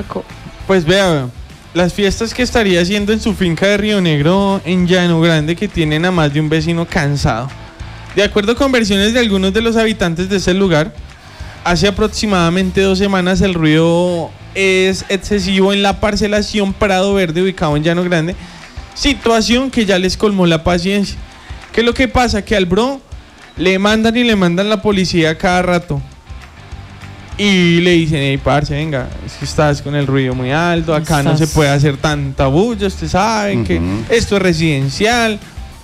sacó? Pues vea, las fiestas que estaría haciendo en su finca de Río Negro, en Llano Grande, que tienen a más de un vecino cansado. De acuerdo con versiones de algunos de los habitantes de ese lugar, hace aproximadamente 2 semanas el ruido es excesivo en la parcelación Prado Verde ubicado en Llano Grande, situación que ya les colmó la paciencia. ¿Qué es lo que pasa? Que al bro le mandan la policía cada rato y le dicen: hey, parce, venga, es que estás con el ruido muy alto, acá no se puede hacer tanta bulla, usted sabe que esto es residencial.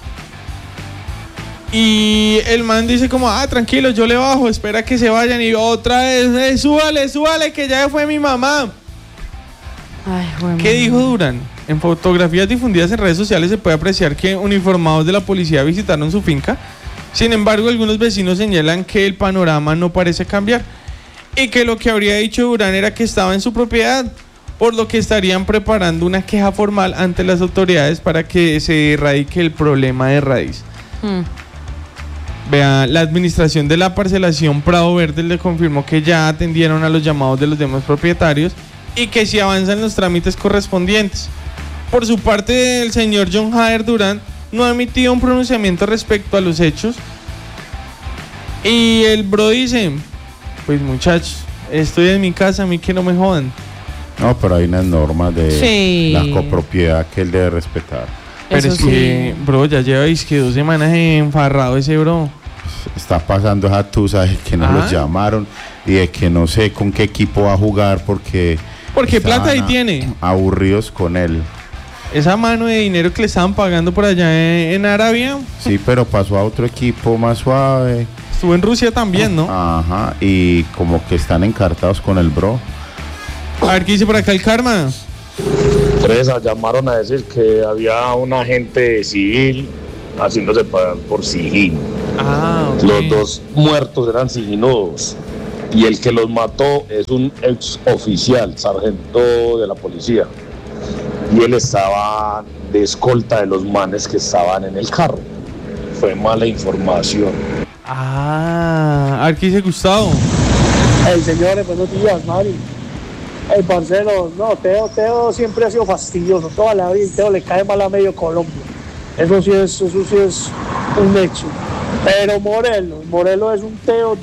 Y el man dice como: tranquilo, yo le bajo, espera que se vayan. Y otra vez, súbale, que ya fue mi mamá. Ay, bueno. ¿Qué dijo Durán? En fotografías difundidas en redes sociales se puede apreciar que uniformados de la policía visitaron su finca. Sin embargo, algunos vecinos señalan que el panorama no parece cambiar y que lo que habría dicho Durán era que estaba en su propiedad, por lo que estarían preparando una queja formal ante las autoridades para que se erradique el problema de raíz. Vea, la administración de la parcelación Prado Verde le confirmó que ya atendieron a los llamados de los demás propietarios y que si avanzan los trámites correspondientes. Por su parte, el señor John Jader Durán no ha emitido un pronunciamiento respecto a los hechos. Y el bro dice: pues muchachos, estoy en mi casa, a mí que no me jodan. No, pero hay unas normas de la copropiedad que él debe respetar. Pero es que, bro, ya lleva 2 semanas enfarrado ese bro. Está pasando esa tusa de que no los llamaron y de que no sé con qué equipo va a jugar porque plata ahí tiene. Aburridos con él. Esa mano de dinero que le estaban pagando por allá en Arabia. Sí, pero pasó a otro equipo más suave. Estuvo en Rusia también, ¿no? Ajá, y como que están encartados con el bro. A ver, ¿qué dice por acá el Karma? Teresa, llamaron a decir que había un agente civil haciéndose pagar por sigilo. Okay. Los 2 muertos eran siginudos y el que los mató es un ex oficial, sargento de la policía. Y él estaba de escolta de los manes que estaban en el carro. Fue mala información. A ver, ¿qué dice Gustavo? Señores, buenos días, Mari. Parcero, no, Teo siempre ha sido fastidioso, toda la vida. Teo le cae mal a medio Colombia. Eso sí es un hecho. Pero Morelos es un Teo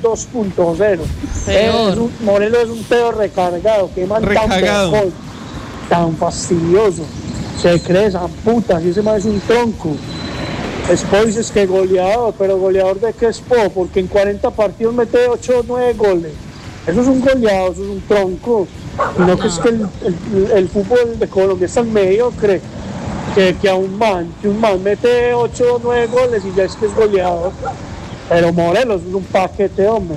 2.0. Morelos es un Teo recargado, que man tan fastidioso. Se cree esa puta, si ese man es un tronco. Spo dices que goleador, pero ¿goleador de qué Spo? Porque en 40 partidos mete 8 o 9 goles. Eso es un goleador, eso es un tronco. No, que es que el fútbol de Colombia es tan mediocre que un man mete 8 o 9 goles y ya es que es goleador. Pero Morelos es un paquete, hombre.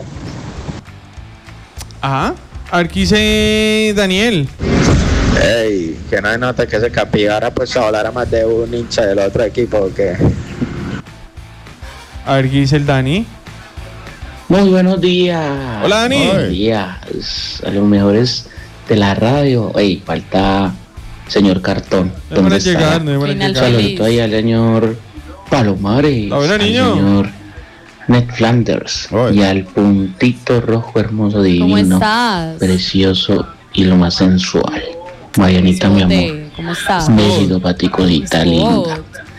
Ajá. A ver, ¿qué dice Daniel? Ey, que no hay nota que se capigara pues a hablar a más de un hincha del otro equipo, ¿o qué? A ver, ¿qué dice el Dani? Muy buenos días. Hola, Dani. Buenos días. A los mejores de la radio. Ey, falta señor Cartón. ¿Dónde está? Un saludito ahí al señor Palomares, al señor Ned Flanders y al puntito rojo hermoso divino. ¿Cómo estás? Precioso y lo más sensual. Marianita, mi amor. ¿Cómo estás? Un besito para ti, cosita linda.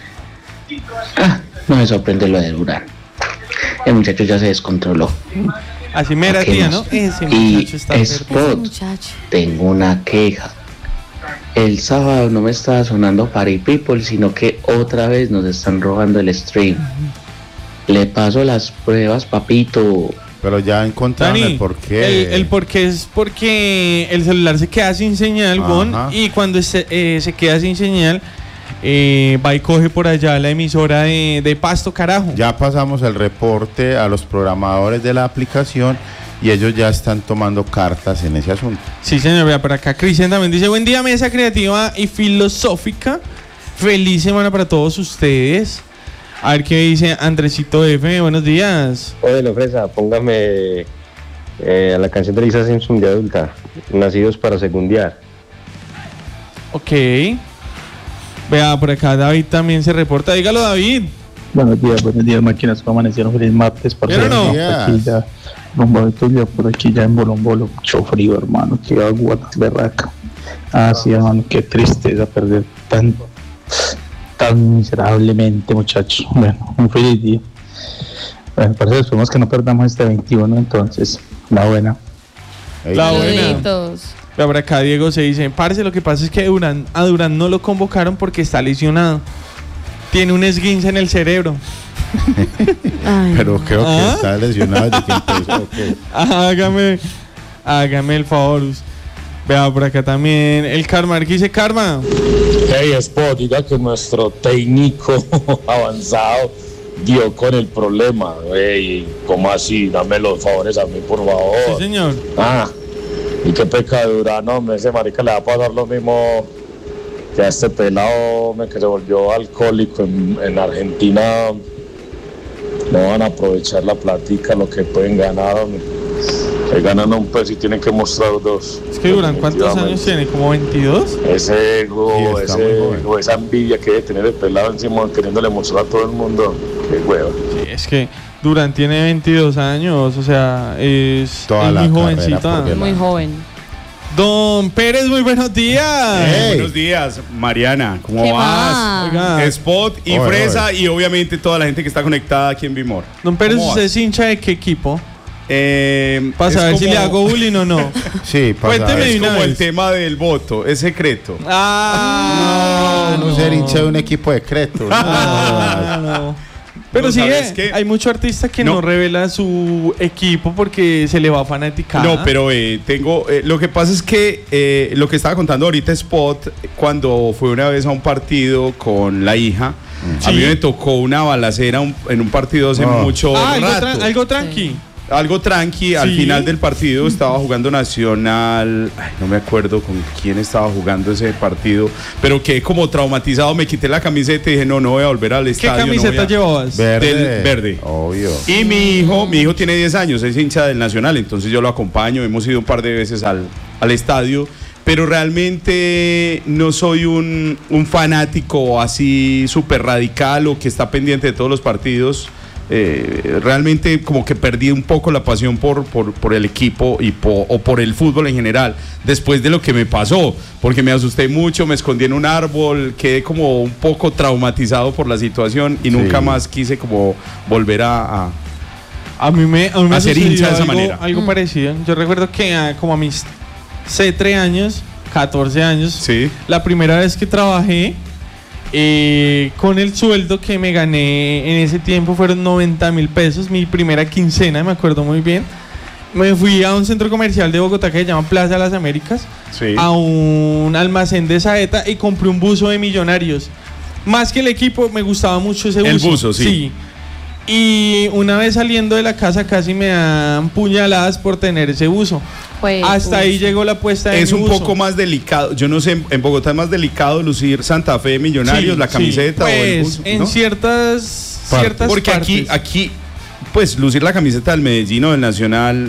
No me sorprende lo de Durán. El muchacho ya se descontroló. Así mera tía, ¿no? Ese muchacho está Spot, tengo una queja. El sábado no me estaba sonando Party People, sino que otra vez nos están robando el stream. Le paso las pruebas, papito. Pero ya encontraron el porqué. El porqué es porque el celular se queda sin señal, y cuando se queda sin señal, va y coge por allá la emisora de Pasto, carajo. Ya pasamos el reporte a los programadores de la aplicación y ellos ya están tomando cartas en ese asunto. Sí, señor, vea por acá. Cristian también dice: buen día, mesa creativa y filosófica. Feliz semana para todos ustedes. A ver qué dice Andresito F. Buenos días. Oye, Fresa, póngame a la canción de Lisa Simpson de adulta, Nacidos para Segundiar. Ok. Vea, por acá David también se reporta. Dígalo, David. Buenos días, máquinas. ¿Cómo amanecieron? Feliz martes, parcero. Aquí ya, rumbo de Tulio, por aquí ya en Bolombolo. Mucho frío, hermano. Qué agua berraca. Sí, hermano, qué tristeza perder tan miserablemente, muchachos. Bueno, un feliz día. Bueno, parece que esperemos que no perdamos este 21, entonces, la buena. La buena. Ahora acá Diego se dice, parce, lo que pasa es que a Durán no lo convocaron porque está lesionado. Tiene un esguince en el cerebro. Pero creo que está lesionado desde que empezó. Okay. Hágame el favor. Vea por acá también el Karma. ¿Qué dice Karma? Hey, Spot, diga que nuestro técnico avanzado dio con el problema. Hey, ¿cómo así? Dame los favores a mí, por favor. Sí, señor. Y qué pecadura, no, ese marica le va a pasar lo mismo que a este pelado que se volvió alcohólico en Argentina. No van a aprovechar la platica, lo que pueden ganar. Que ganan un peso y tienen que mostrar dos. Es que Durán, ¿cuántos años tiene? ¿Como 22? Ese ego, esa envidia que debe tener el pelado encima queriéndole mostrar a todo el mundo. Qué hueva. Sí, es que Durán tiene 22 años, o sea, es muy jovencito. Muy joven. Don Pérez, muy buenos días. Buenos días, Mariana. ¿Cómo vas? Spot y Fresa y obviamente toda la gente que está conectada aquí en Bimor. Don Pérez, ¿usted es hincha de qué equipo? Para saber si le hago bullying o no. Sí, es como el tema del voto, es secreto. No ser hincha de un equipo secreto. No. Pero sí, hay mucho artista que no revela su equipo porque se le va a fanaticar. No, pero lo que pasa es que lo que estaba contando ahorita Spot, cuando fue una vez a un partido con la hija, a mí me tocó una balacera en un partido hace mucho rato. Algo tranqui. Algo tranqui, al final del partido estaba jugando Nacional, no me acuerdo con quién estaba jugando ese partido, pero quedé como traumatizado, me quité la camiseta y dije, no voy a volver al estadio. ¿Qué camiseta llevabas? Verde. Obvio. Y mi hijo tiene 10 años, es hincha del Nacional, entonces yo lo acompaño, hemos ido un par de veces al estadio, pero realmente no soy un fanático así súper radical o que está pendiente de todos los partidos. Realmente como que perdí un poco la pasión por el equipo o por el fútbol en general después de lo que me pasó, porque me asusté mucho, me escondí en un árbol, quedé como un poco traumatizado por la situación y nunca más quise como volver a mí me ser hincha de esa manera. Algo parecido. Yo recuerdo que como a mis 13 años, 14 años, la primera vez que trabajé, con el sueldo que me gané en ese tiempo fueron 90,000 pesos, mi primera quincena, me acuerdo muy bien. Me fui a un centro comercial de Bogotá que se llama Plaza de las Américas, a un almacén de Saeta y compré un buzo de Millonarios. Más que el equipo, me gustaba mucho ese buzo. El buzo, sí. Y una vez saliendo de la casa casi me dan puñaladas por tener ese buzo. Hasta ahí llegó la apuesta de Es un poco más delicado. Yo no sé, en Bogotá es más delicado lucir Santa Fe de Millonarios, la camiseta o el buzo, ¿no? En ciertas porque partes. aquí, pues lucir la camiseta del Medellín o del Nacional,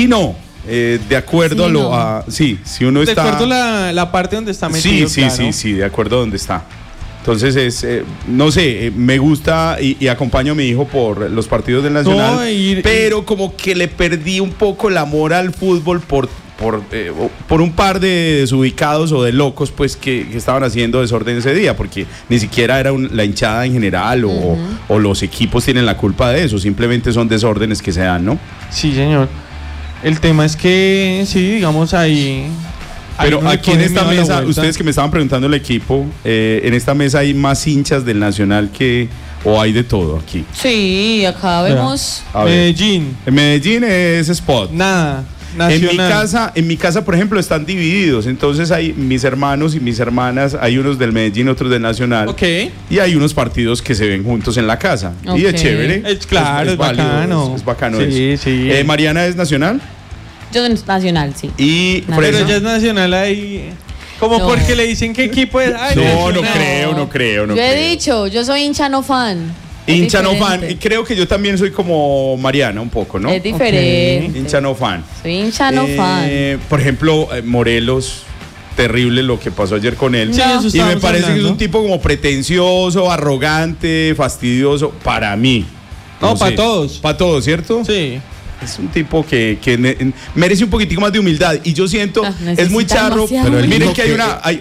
de acuerdo si uno está. De acuerdo a la parte donde está metido. Sí, de acuerdo a donde está. Entonces no sé, me gusta y acompaño a mi hijo por los partidos del Nacional, pero como que le perdí un poco el amor al fútbol por un par de desubicados o de locos pues que estaban haciendo desorden ese día, porque ni siquiera era la hinchada en general o los equipos tienen la culpa de eso, simplemente son desórdenes que se dan, ¿no? Sí, señor. El tema es que, digamos ahí... Pero aquí en esta mesa, ustedes que me estaban preguntando el equipo, en esta mesa hay más hinchas del Nacional o hay de todo aquí. Sí, acá vemos Medellín. En Medellín es Spot. Nada. Nacional. En mi casa, por ejemplo, están divididos. Entonces hay mis hermanos y mis hermanas, hay unos del Medellín, otros del Nacional. Y hay unos partidos que se ven juntos en la casa. Y es chévere. Es bacano. Es bacano eso. Sí. ¿Mariana es Nacional? Yo soy Nacional, sí. ¿Y Pero ella es Nacional ahí. Como porque le dicen qué equipo es. No creo. Yo he dicho, yo soy hincha no fan. Hincha no fan. Y creo que yo también soy como Mariana un poco, ¿no? Es diferente. Hincha no fan. Soy hincha no fan. Por ejemplo, Morelos, terrible lo que pasó ayer con él. Sí, y me parece que es un tipo como pretencioso, arrogante, fastidioso, para mí. No, para todos. Para todos, ¿cierto? Sí. Es un tipo que merece un poquitico más de humildad. Y yo siento, es muy charro. Pero miren que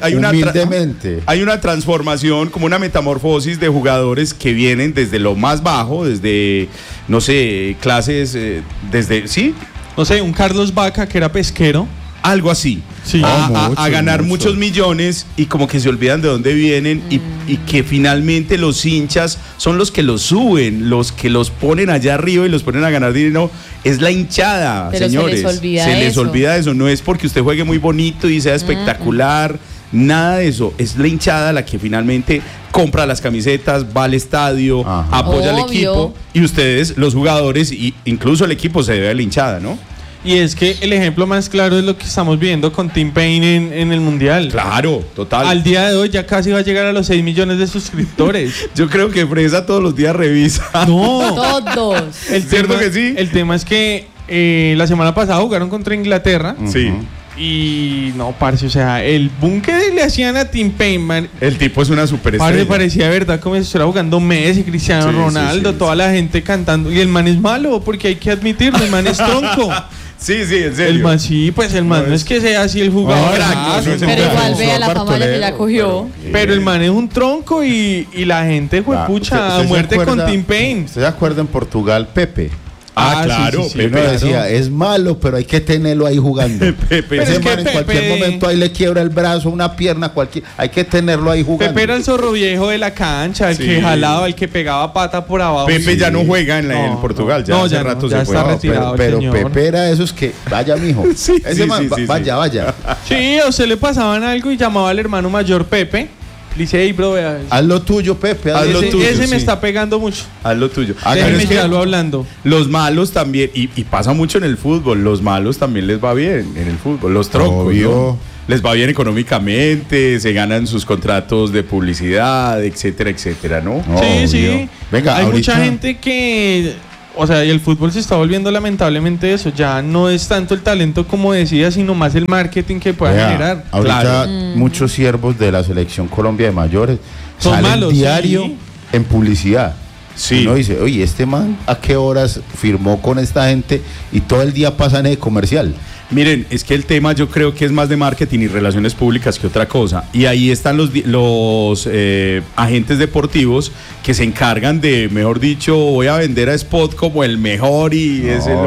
hay una transformación, como una metamorfosis de jugadores que vienen desde lo más bajo, desde, no sé, clases, ¿sí? No sé, un Carlos Vaca que era pesquero. Algo así, sí. a ganar muchos millones y como que se olvidan de dónde vienen y que finalmente los hinchas son los que los suben, los que los ponen allá arriba y los ponen a ganar dinero. Es la hinchada, pero señores. Se les olvida eso. No es porque usted juegue muy bonito y sea espectacular, nada de eso. Es la hinchada la que finalmente compra las camisetas, va al estadio, apoya al equipo y ustedes, los jugadores e incluso el equipo se debe a la hinchada, ¿no? Y es que el ejemplo más claro es lo que estamos viendo con Tim Payne en el Mundial. Claro, total. Al día de hoy ya casi va a llegar a los 6 millones de suscriptores. Yo creo que Fresa todos los días revisa. No. Todos. ¿Cierto que sí? El tema es que la semana pasada jugaron contra Inglaterra. Sí. Y no, parce, o sea, el boom que le hacían a Tim Payne, man, el tipo es una superestrella. Parce, parecía de verdad como si estuviera jugando Messi, Cristiano Ronaldo, toda la gente cantando. Y el man es malo, porque hay que admitirlo, el man es tronco. Sí, en serio. El man sí, pues el man no es que sea así el jugador. Pero igual vea la fama que ya cogió. Pero el man es un tronco y la gente fue pucha a muerte con Tim Payne. ¿Usted se acuerda en Portugal, Pepe? Claro, sí, Pepe decía, es malo, pero hay que tenerlo ahí jugando. Pepe. Ese man en cualquier momento ahí le quiebra el brazo, una pierna, hay que tenerlo ahí jugando. Pepe era el zorro viejo de la cancha, el que jalaba, el que pegaba pata por abajo. Pepe ya no juega en Portugal, ya hace rato ya se está fue. retirado. Pero Pepe era de esos que, vaya mijo, ese man, vaya. Sí, a usted le pasaban algo y llamaba al hermano mayor Pepe. Dice, hey, bro, haz lo tuyo, Pepe. Ese me está pegando mucho. Haz lo tuyo. Déjeme quedarlo hablando. Los malos también, y pasa mucho en el fútbol, los malos también les va bien en el fútbol. Los troncos, ¿no? Les va bien económicamente, se ganan sus contratos de publicidad, etcétera, ¿no? Sí. Venga, hay mucha gente que... O sea, y el fútbol se está volviendo lamentablemente eso. Ya no es tanto el talento como decía, sino más el marketing que pueda generar. Ahorita muchos siervos de la selección Colombia de mayores son salen malos, diario en publicidad. Sí. Uno dice, oye, este man, ¿a qué horas firmó con esta gente? Y todo el día pasan de comercial. Miren, es que el tema yo creo que es más de marketing y relaciones públicas que otra cosa. Y ahí están los agentes deportivos que se encargan de, mejor dicho, voy a vender a Spot como el mejor y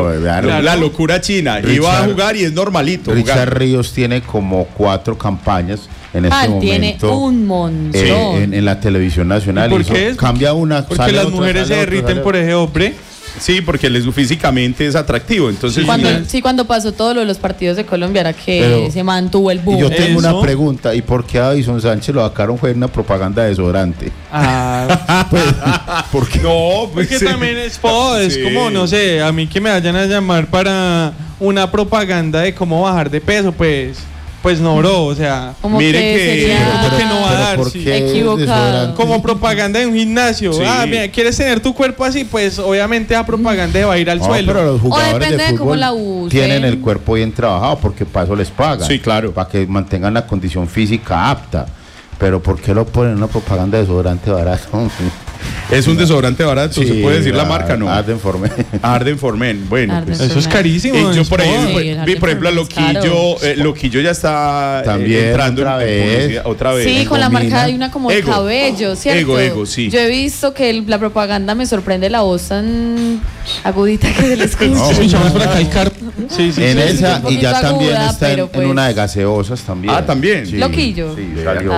la locura china. Iba a jugar y es normalito. Richard Ríos tiene como 4 campañas en este momento. Tiene un montón. En la televisión nacional. ¿Y por qué? Cambia una. Porque las mujeres se derriten por ese hombre. Sí, porque físicamente es atractivo. Entonces, cuando pasó todo lo de los partidos de Colombia era que se mantuvo el boom. Y yo tengo una pregunta, ¿y por qué a Davison Sánchez lo sacaron fue en una propaganda de desodorante? Pues, ¿por qué? No, porque también es como, no sé, a mí que me vayan a llamar para una propaganda de cómo bajar de peso, pues no, bro, o sea, como miren que no va a dar, equivocado. Como propaganda de un gimnasio. Mira, ¿quieres tener tu cuerpo así? Pues obviamente esa propaganda va a ir al suelo. Pero los jugadores depende de fútbol cómo la usen. tienen el cuerpo bien trabajado porque para eso les pagan. Sí, claro. Para que mantengan la condición física apta. Pero ¿por qué lo ponen en una propaganda de desodorante barato? Es un desodorante barato, se puede decir la marca, ¿no? Arden Formen. Arden Formen, bueno, pues eso es carísimo. Yo por ejemplo, Loquillo ya está también entrando otra vez. Sí, con la marca hay una como de cabello, ¿cierto? Ego, sí. Yo he visto que la propaganda me sorprende la voz tan agudita que se le escucha. Escuchamos por acá el Sí, en esa, y ya también está en una de gaseosas también. También. Sí, Loquillo. Sí,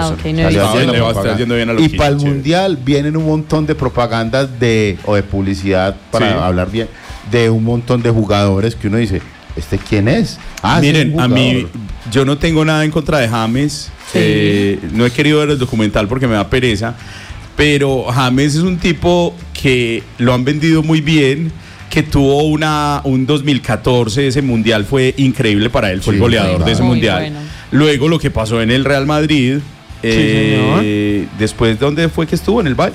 le va yendo bien a Loquillo. Y para el Mundial vienen un montón de propagandas o de publicidad, para hablar bien, de un montón de jugadores que uno dice, ¿este quién es? Miren, a mí, yo no tengo nada en contra de James. No he querido ver el documental porque me da pereza, pero James es un tipo que lo han vendido muy bien, que tuvo un 2014, ese mundial fue increíble para él, fue el goleador de ese mundial. Bueno. Luego lo que pasó en el Real Madrid, después, ¿dónde fue que estuvo? Del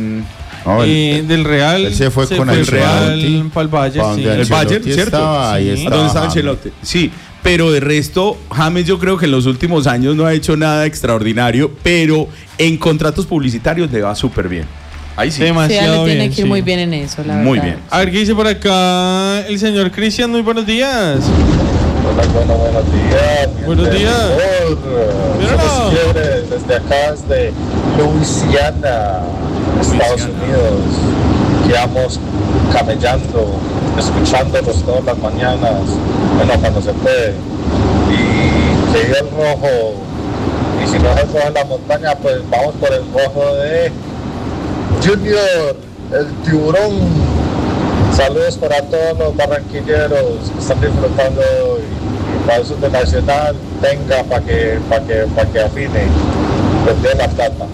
Real. Él se fue con el Real para el Bayern. El Bayern, ¿cierto? Ahí estaba. ¿Dónde estaba Ancelotti? Sí. Pero de resto, James yo creo que en los últimos años no ha hecho nada extraordinario, pero en contratos publicitarios le va súper bien. Ahí sí. Demasiado sí, bien. tiene que ir muy bien en eso, la muy verdad. bien. A ver qué dice por acá el señor Cristian. Muy buenos días. Buenos días. Buenos días. Somos Fiebre, desde acá, desde Louisiana, Estados Unidos. Quedamos camellando, escuchándolos todas las mañanas, bueno, cuando se puede. Y que dio el rojo. Y si no es el rojo en la montaña, pues vamos por el rojo de Junior, el tiburón. Saludos para todos los barranquilleros que están disfrutando hoy. Y para eso de Nacional, venga para que afine. Perdió la plata.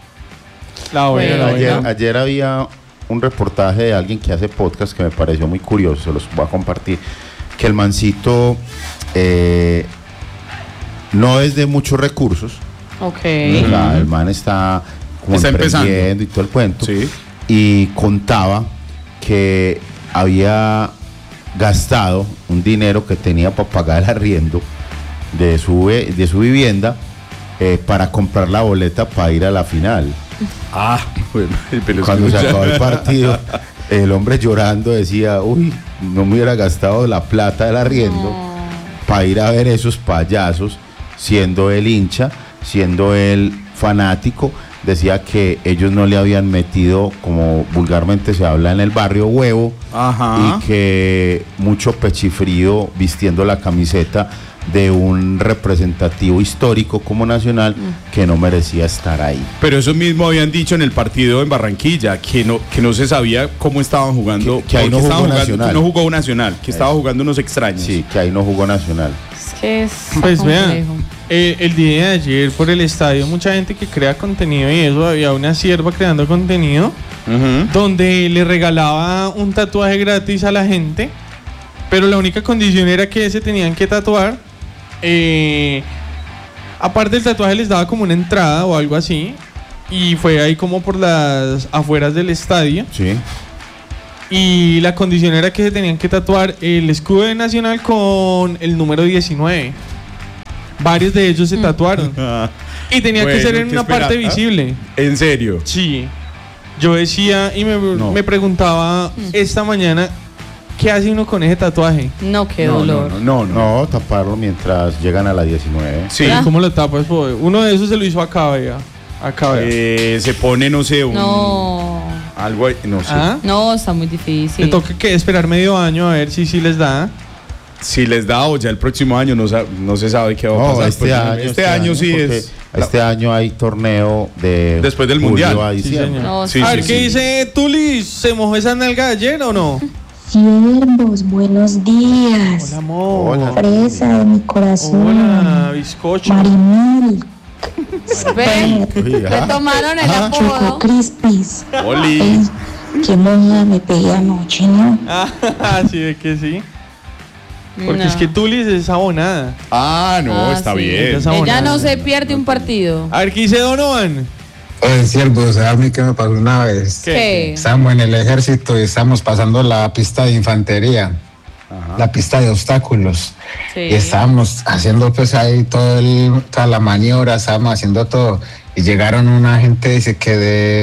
Ayer había un reportaje de alguien que hace podcast que me pareció muy curioso, se los voy a compartir, que el mancito no es de muchos recursos. Ok. O sea, el man está como emprendiendo y todo el cuento. Sí. Y contaba que había gastado un dinero que tenía para pagar el arriendo de su vivienda para comprar la boleta para ir a la final. Bueno, cuando se acabó el partido, el hombre llorando decía, uy, no me hubiera gastado la plata del arriendo para ir a ver esos payasos, siendo él hincha, siendo él fanático. Decía que ellos no le habían metido, como vulgarmente se habla en el barrio, huevo. Ajá. Y que mucho pechifrío vistiendo la camiseta de un representativo histórico como Nacional que no merecía estar ahí. Pero eso mismo habían dicho en el partido en Barranquilla, que no se sabía cómo estaban jugando. Que ahí no jugó Nacional. No jugó Nacional, que estaba jugando unos extraños. Sí, que ahí no jugó Nacional. Es que es Pues complejo. vean, el día de ayer por el estadio, mucha gente que crea contenido y eso, había una sierva creando contenido donde le regalaba un tatuaje gratis a la gente, pero la única condición era que se tenían que tatuar. Aparte del tatuaje les daba como una entrada o algo así, y fue ahí como por las afueras del estadio. Sí. Y la condición era que se tenían que tatuar el escudo de Nacional con el número 19. Varios de ellos se tatuaron. Y tenía que ser en una parte visible. ¿En serio? Sí. Yo decía y me preguntaba esta mañana, ¿qué hace uno con ese tatuaje? No, qué dolor. No, taparlo mientras llegan a la 19. Sí, ¿cómo lo tapas? Uno de esos se lo hizo acá, vea. Acá, vea. Se pone, no sé, algo ahí, no sé. No, está muy difícil. Le toca que esperar medio año a ver si les da. Si les da, o ya el próximo año no se sabe qué va a pasar. Este año sí es. Este año hay torneo de después del Mundial. Sí, a ver, ¿qué dice Tulis? ¿Se mojó esa nalga ayer o no? Siervos, buenos días. Hola, amor. Hola. Fresa de mi corazón. Hola, bizcocho. Marimil. Ve, le tomaron el apodo. Choco Crispis. Oli. Qué moja me pegué anoche, ¿no? Sí, de que sí. Porque es que Tulis es abonada. Está sí. bien. Ella no se pierde un partido. A ver, ¿qué dice Donovan? Oye, siervo, ¿sabes a mí qué me pasó una vez? ¿Qué? Estábamos en el ejército y estábamos pasando la pista de infantería, la pista de obstáculos. Sí. Y estábamos haciendo pues ahí toda la maniobra, estábamos haciendo todo. Y llegaron una gente, dice que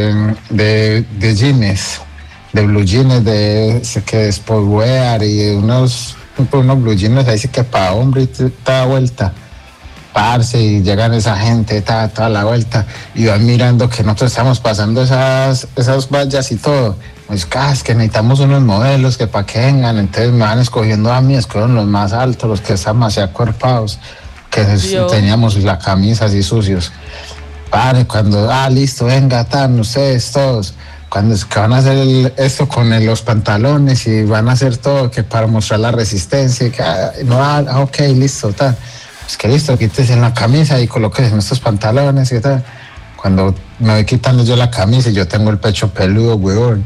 de jeans, de blue jeans, que de sportwear y unos blue jeans, ahí sí que para hombre y toda vuelta. Parce, y llegan esa gente, toda la vuelta, y van mirando que nosotros estamos pasando esas vallas y todo. Pues, es que necesitamos unos modelos que para que vengan, entonces me van escogiendo a mí, escogieron los más altos, los que están más acuerpados, que teníamos la camisa así sucios. Padre, cuando, listo, venga, están ustedes todos. Cuando es que van a hacer esto con los pantalones y van a hacer todo que para mostrar la resistencia, y que, ok, listo, tal. Pues que listo, quítese en la camisa y colóquese en estos pantalones y tal. Cuando me voy quitando yo la camisa y yo tengo el pecho peludo, huevón.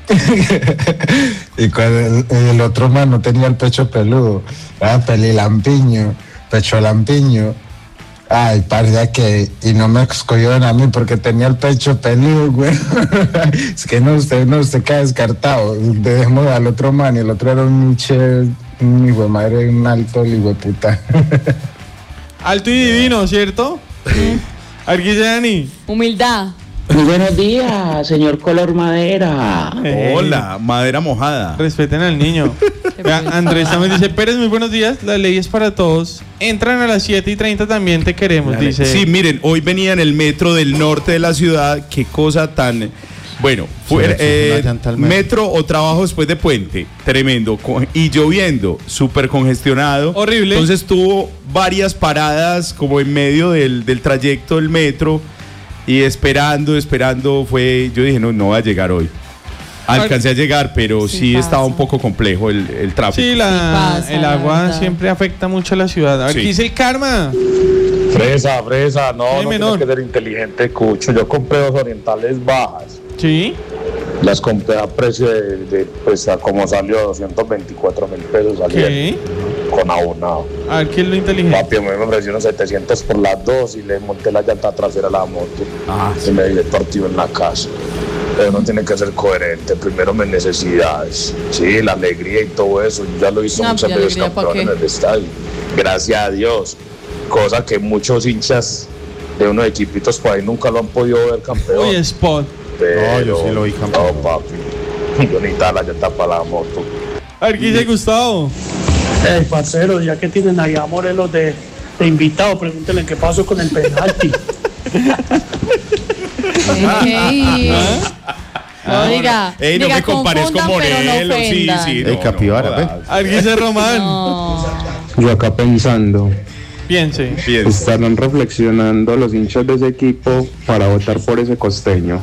Y cuando el otro mano tenía el pecho peludo, pelilampiño, pecho lampiño. Ay, parecía que, y no me escogieron a mí porque tenía el pecho peludo, güey. Es que usted queda descartado. Dejemos al otro man y el otro era un hijo de madre, un alto hijo de puta. Alto y divino, ¿cierto? Arguillani. Humildad. Muy buenos días, señor Color Madera. Hola, madera mojada. Respeten al niño. Andrés también dice, Pérez, muy buenos días, la ley es para todos. Entran a las 7:30, también te queremos, dice. Sí, miren, hoy venía en el metro del norte de la ciudad, qué cosa tan... Bueno, metro o trabajo después de puente, tremendo, y lloviendo, súper congestionado. Horrible. Entonces tuvo varias paradas como en medio del trayecto del metro y esperando, yo dije, no va a llegar hoy. Alcancé a llegar, pero sí estaba un poco complejo el tráfico. Sí, el agua siempre afecta mucho a la ciudad. Aquí dice el Karma. Fresa, no tienes que ser inteligente, Cucho. Yo compré 2 orientales bajas. Sí. Las compré a precio de pues a como salió, 224.000 pesos salieron con abonado. A ver, ¿quién es lo inteligente? Papi, a mí me ofreció unos 700 por las 2 y le monté la llanta trasera a la moto. Y me di partido en la casa. Pero uno tiene que ser coherente, primero mis necesidades, sí, la alegría y todo eso. Yo ya lo he visto muchas veces campeón en el estadio, gracias a Dios, cosa que muchos hinchas de unos equipitos por ahí nunca lo han podido ver campeón. Oye, Spot. Pero yo sí lo vi campeón. No, papi, yo necesitaba la llanta para la moto. A ver, ¿qué dice Gustavo? Parcero, ya que tienen ahí a Morelos de invitado, pregúntenle qué pasó con el penalti. Diga, no me compares con Morelos, sí. Capibara, Aquí dice Román. Yo acá pensando. Piense. Estarán reflexionando los hinchas de ese equipo para votar por ese costeño.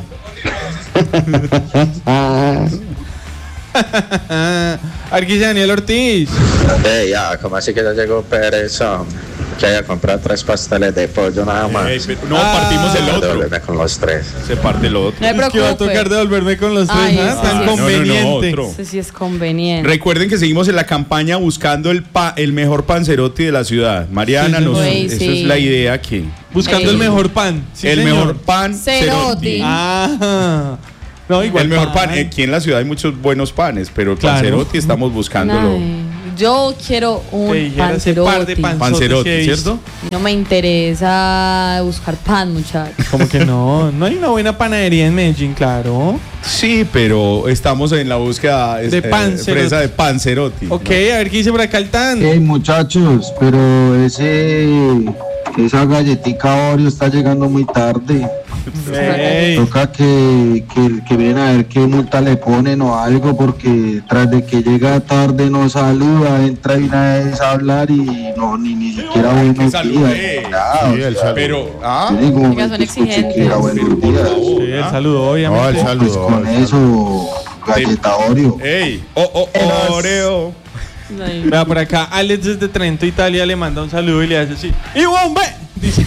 Aquí dice Daniel Ortiz. Ya, ¿cómo así que ya llegó Pérez? Que haya comprado 3 pasteles de pollo nada más. Partimos el otro. Devolverme con los 3. Se parte el otro. No me preocupe. Va a tocar devolverme con los 3, tan conveniente. Eso sí es conveniente. Recuerden que seguimos en la campaña buscando el mejor panzerotti de la ciudad. Mariana, eso es la idea aquí. Buscando el mejor pan. Sí, el mejor pan cerotti. No, igual el mejor pan. Aquí en la ciudad hay muchos buenos panes, pero el panzerotti estamos buscándolo. Yo quiero un panzerotti, ¿cierto? No me interesa buscar pan, muchachos. Como que no hay una buena panadería en Medellín, claro. Sí, pero estamos en la búsqueda de fresa de panzerotti. Ok, a ver qué dice por acá el Tan. Hey, muchachos, pero esa galletica Oreo está llegando muy tarde. Toca que vienen a ver qué multa le ponen o algo, porque tras de que llega tarde no saluda, entra y una vez a hablar y ni siquiera buenos días. Pero son exigentes. Buenos días. Sí, el saludo, obviamente. El saludo. Pues con eso, galleta Oreo. Oreo. Vea por acá, Alex desde Trento, Italia, le manda un saludo y le hace así. ¡Y bombe! Dice.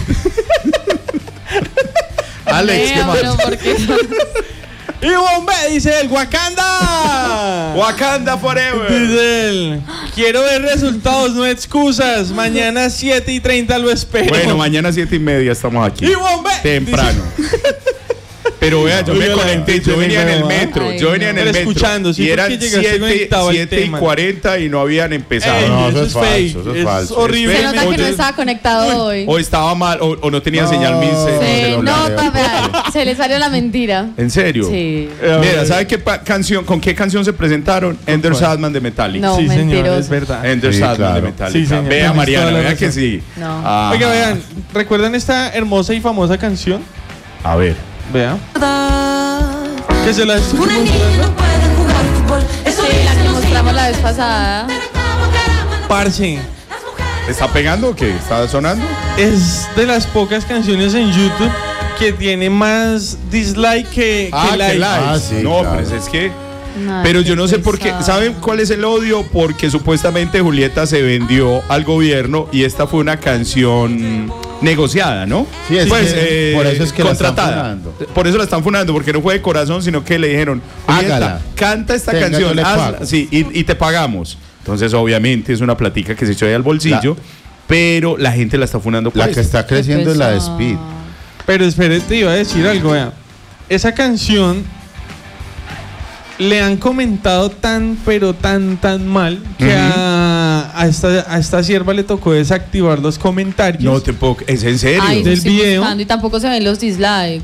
Alex, ¿qué más? ¡Y bombe! Dice él, ¡Wakanda! ¡Wakanda forever! Dice él, quiero ver resultados, no excusas. Mañana 7:30 lo espero. Bueno, mañana 7:30 estamos aquí. ¡Y bombe! Temprano. Pero vea, yo me conecté, yo venía en el metro, escuchando, y eran 7:40 y no habían empezado. No, eso es falso, es horrible. Se nota que no estaba conectado hoy. O estaba mal, o no tenía señal se le salió la mentira. ¿En serio? Sí. Mira, ¿sabe con qué canción se presentaron? Ender Sandman de Metallica. No, sí, señor, es verdad. Ender Sandman de Metallica. Sí, señor. Vea, Mariana, vea que sí. No. Oiga, vean, ¿recuerdan esta hermosa y famosa canción? A ver. Vea. Que se la estoy mostrando. Sí, la que mostramos la vez pasada. Parce. ¿Está pegando o qué? ¿Está sonando? Es de las pocas canciones en YouTube que tiene más dislike que like. Sí, no, claro. Pues es que... Pero yo no sé por qué. ¿Saben cuál es el odio? Porque supuestamente Julieta se vendió al gobierno y esta fue una canción negociada, ¿no? Sí, pues, por eso es que contratada. Por eso la están funando, porque no fue de corazón, sino que le dijeron, hágala, canta esta canción, hazla, sí, y te pagamos. Entonces, obviamente, es una platica que se echó ahí al bolsillo, pero la gente la está funando por La que está creciendo es la de Speed. Pero espérate, iba a decir algo, vea. Esa canción le han comentado tan mal que a esta sierva le tocó desactivar los comentarios. No, tampoco, es en serio. Del video. Y tampoco se ven los dislikes.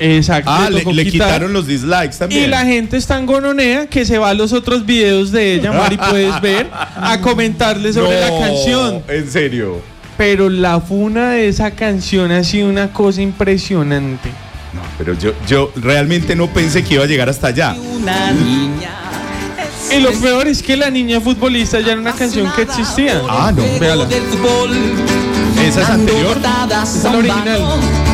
Exacto. Le quitaron los dislikes también. Y la gente está en gononea que se va a los otros videos de ella, Mari, puedes ver, a comentarle sobre la canción. En serio. Pero la funa de esa canción ha sido una cosa impresionante. No, pero yo realmente no pensé que iba a llegar hasta allá. Una niña. Y lo peor es que La Niña Futbolista ya era una canción que existía. No. Véala. ¿Esa es anterior? Esa es la original.